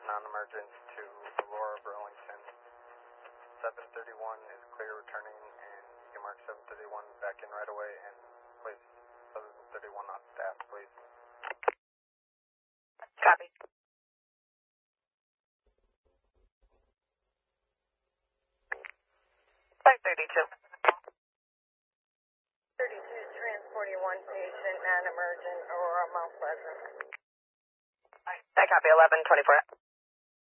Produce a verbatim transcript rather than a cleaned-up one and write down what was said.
non-emergent to Aurora Burlington. seven thirty-one is clear returning, and you can mark seven thirty-one back in right away and place seven thirty-one on staff, please. Copy. five thirty-two. thirty-two, transporting one patient, non-emergent, Aurora, Mount Pleasant. I copy eleven twenty-four.